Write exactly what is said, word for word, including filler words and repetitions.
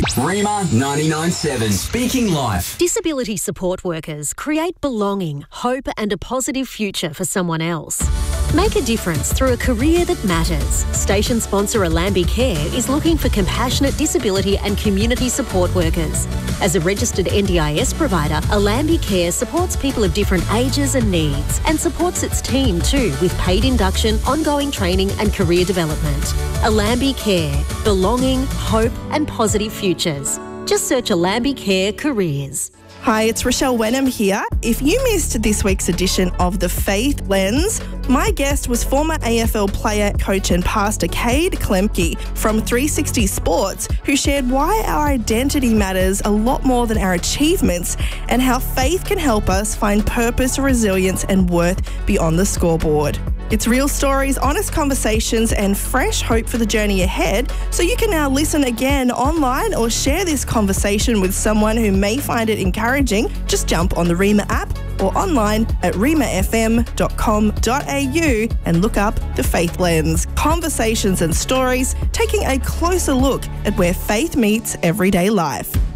Rima ninety-nine seven, Speaking Life. Disability support workers create belonging, hope and a positive future for someone else. Make a difference through a career that matters. Station sponsor Alambi Care is looking for compassionate disability and community support workers. As a registered N D I S provider, Alambi Care supports people of different ages and needs and supports its team too with paid induction, ongoing training and career development. Alambi Care. Belonging, hope and positive futures. Just search Alambi Care Careers. Hi, it's Rochelle Wenham here. If you missed this week's edition of The Faith Lens, my guest was former A F L player, coach and pastor Cade Klemke from three sixty Sports, who shared why our identity matters a lot more than our achievements and how faith can help us find purpose, resilience and worth beyond the scoreboard. It's real stories, honest conversations and fresh hope for the journey ahead, so you can now listen again online or share this conversation with someone who may find it encouraging. Just jump on the Rima app or online at rima f m dot com dot a u and look up The Faith Lens. Conversations and stories taking a closer look at where faith meets everyday life.